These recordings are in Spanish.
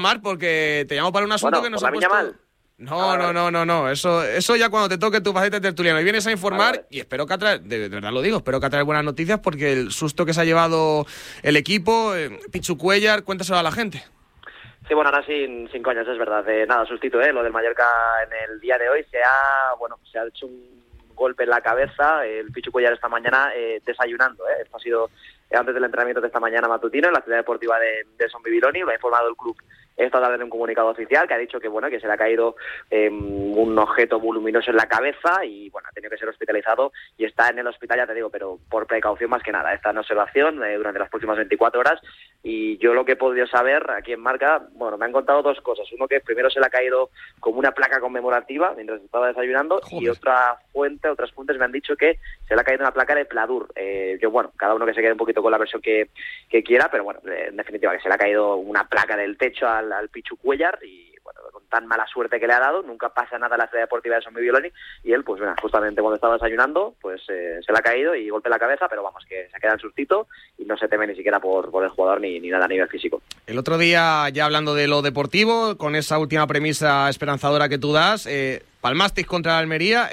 Mar, porque te llamo para un asunto que nos ha puesto... Mal. No. Eso ya cuando te toque tu faceta tertuliano. Y vienes a informar, vale. Y espero que de verdad lo digo, espero que atraer buenas noticias, porque el susto que se ha llevado el equipo, Pichu Cuéllar, cuéntaselo a la gente. Sí, bueno, ahora sin coñas, es verdad. Nada, sustito, lo del Mallorca en el día de hoy se ha hecho un golpe en la cabeza. El Pichu Cuéllar esta mañana desayunando. Esto ha sido antes del entrenamiento de esta mañana matutino en la ciudad deportiva de Son Bibiloni. Lo ha informado el club esta tarde en un comunicado oficial, que ha dicho que que se le ha caído un objeto voluminoso en la cabeza y ha tenido que ser hospitalizado y está en el hospital, ya te digo, pero por precaución más que nada. Está en observación durante las próximas 24 horas y yo lo que he podido saber aquí en Marca, me han contado dos cosas. Uno, que primero se le ha caído como una placa conmemorativa mientras estaba desayunando. Joder. Y otras fuentes me han dicho que se le ha caído una placa de Pladur. Cada uno que se quede un poquito con la versión que quiera, pero en definitiva que se le ha caído una placa del techo al Pichu Cuéllar y con tan mala suerte que le ha dado, nunca pasa nada en la ciudad deportiva de Son Bibiloni y él, justamente cuando estaba desayunando, se le ha caído y golpe en la cabeza, pero que se queda en sustito y no se teme ni siquiera por el jugador ni nada a nivel físico. El otro día, ya hablando de lo deportivo, con esa última premisa esperanzadora que tú das, palmasteis contra la Almería,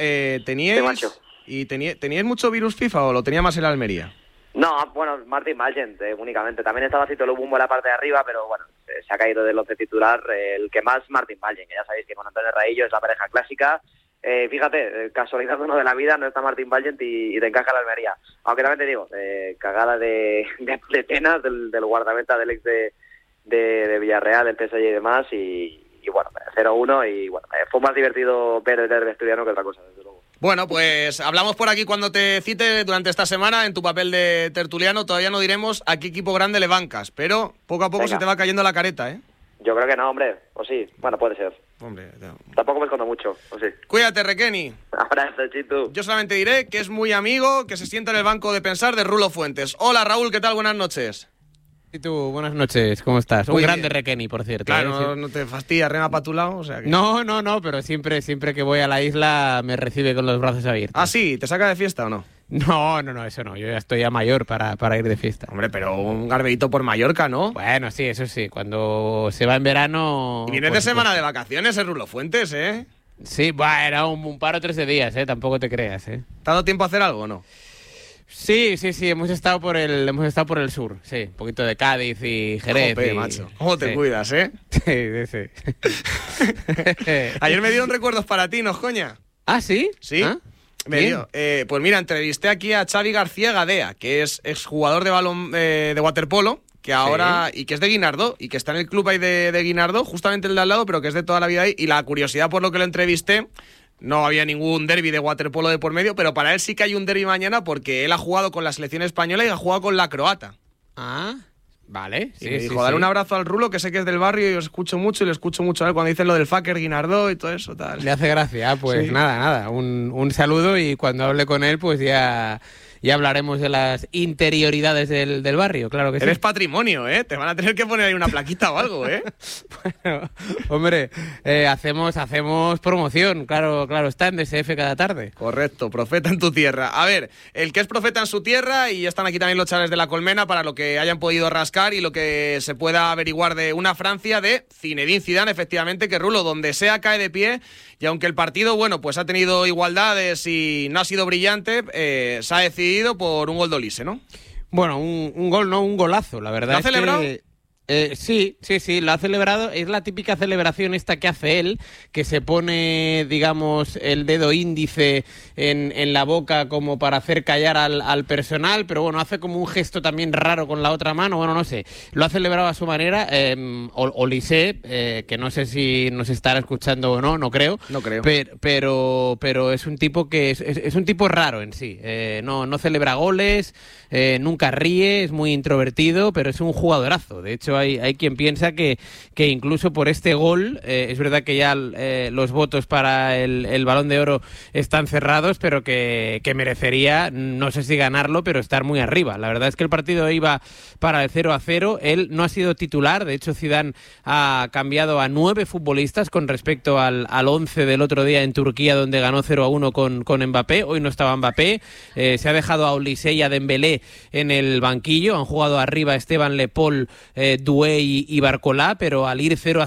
¿teníais mucho virus FIFA o lo tenía más el Almería? No, Martin Valgent únicamente. También estaba Cito Lubumbo en la parte de arriba, pero se ha caído del once titular el que más, Martin Valgent, que ya sabéis que con Antonio Raillo es la pareja clásica. Fíjate, casualidad uno de la vida, no está Martin Valgent y te encaja la Almería. Aunque también te digo, cagada de penas del guardameta del ex de Villarreal, del PSG y demás, y 0-1 y fue más divertido ver el derbi asturiano que otra cosa, desde luego. Bueno, pues hablamos por aquí cuando te cite durante esta semana en tu papel de tertuliano. Todavía no diremos a qué equipo grande le bancas, pero poco a poco se te va cayendo la careta, ¿eh? Yo creo que no, hombre. O sí. Puede ser. Hombre, no. Tampoco me escondo mucho, o sí. Cuídate, Requeni. Abrazo, Chitu. Yo solamente diré que es muy amigo, que se sienta en el banco de pensar de Rulo Fuentes. Hola, Raúl, ¿qué tal? Buenas noches. ¿Y tú? Buenas noches, ¿cómo estás? Un grande Requeni, por cierto. Claro, no te fastidia, rema para tu lado, o sea que... No, pero siempre que voy a la isla me recibe con los brazos abiertos. ¿Ah, sí? ¿Te saca de fiesta o no? No, eso no. Yo ya estoy ya mayor para ir de fiesta. Hombre, pero un garbeíto por Mallorca, ¿no? Bueno, sí, eso sí. Cuando se va en verano... Y vienes de semana de vacaciones, Rulo Fuentes, ¿eh? Sí, un par o 3 de días, tampoco te creas, ¿Te ha dado tiempo a hacer algo o no? Sí, hemos estado por el sur, sí, un poquito de Cádiz y Jerez. Jope, macho. ¿Cómo te cuidas, eh? Sí. Ayer me dieron recuerdos para ti, ¿no, coña? ¿Ah, sí? Sí. ¿Ah? Me dio. Pues mira, entrevisté aquí a Xavi García Gadea, que es exjugador de balón de waterpolo, que ahora y que es de Guinardó y que está en el club ahí de Guinardó, justamente el de al lado, pero que es de toda la vida ahí. Y la curiosidad por lo que lo entrevisté, no había ningún derbi de waterpolo de por medio, pero para él sí que hay un derbi mañana porque él ha jugado con la selección española y ha jugado con la croata. Ah, vale. Sí, y me dijo, dale un abrazo al Rulo, que sé que es del barrio y os escucho mucho y lo escucho mucho a él cuando dicen lo del fucker Guinardó y todo eso, tal. Le hace gracia, pues sí. Nada, un saludo y cuando hable con él pues ya hablaremos de las interioridades del barrio, claro que sí. Eres patrimonio, ¿eh? Te van a tener que poner ahí una plaquita o algo, ¿eh? Bueno, hombre, hacemos promoción, claro, está en DSF cada tarde. Correcto, profeta en tu tierra. A ver, el que es profeta en su tierra, y ya están aquí también los chavales de La Colmena para lo que hayan podido rascar y lo que se pueda averiguar de una Francia de Zinedine Zidane, efectivamente, que Rulo, donde sea, cae de pie, y aunque el partido, pues ha tenido igualdades y no ha sido brillante, se ha decidido por un gol de Olise, ¿no? Bueno, un gol, no, un golazo, la verdad. ¿Lo ha celebrado? Sí, lo ha celebrado. Es la típica celebración esta que hace él, que se pone, digamos, el dedo índice en la boca como para hacer callar al personal, pero bueno, hace como un gesto también raro con la otra mano, bueno, no sé. Lo ha celebrado a su manera. Olise, que no sé si nos estará escuchando o no creo. No creo. Pero es un tipo que es un tipo raro en sí. No celebra goles, nunca ríe, es muy introvertido, pero es un jugadorazo. De hecho, hay quien piensa que incluso por este gol, es verdad que ya los votos para el Balón de Oro están cerrados, pero que merecería, no sé si ganarlo, pero estar muy arriba. La verdad es que el partido iba para el 0-0, él no ha sido titular, de hecho Zidane ha cambiado a 9 futbolistas con respecto al 11 del otro día en Turquía, donde ganó 0-1 con Mbappé. Hoy no estaba Mbappé, se ha dejado a Olise y a Dembélé en el banquillo, han jugado arriba Esteban Le Paul, Dué y Barcolá, pero al ir 0-0